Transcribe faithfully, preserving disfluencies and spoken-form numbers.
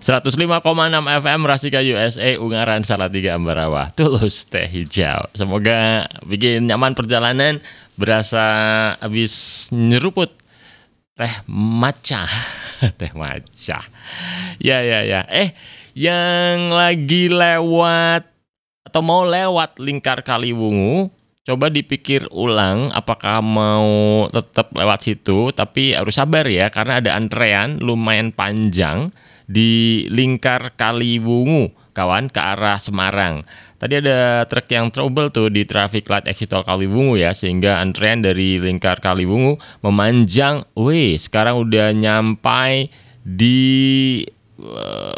seratus lima koma enam F M Rasika U S A, Ungaran Salatiga Ambarawa, Tulus Teh Hijau. Semoga bikin nyaman perjalanan, berasa habis nyeruput teh maca. Teh maca. Ya ya ya. Eh, yang lagi lewat atau mau lewat Lingkar Kaliwungu, coba dipikir ulang apakah mau tetap lewat situ, tapi harus sabar ya karena ada antrean lumayan panjang di Lingkar Kaliwungu, kawan, ke arah Semarang. Tadi ada truk yang trouble tuh di traffic light exit tol Kaliwungu ya, sehingga antrean dari Lingkar Kaliwungu memanjang. Wih, sekarang udah nyampai di uh,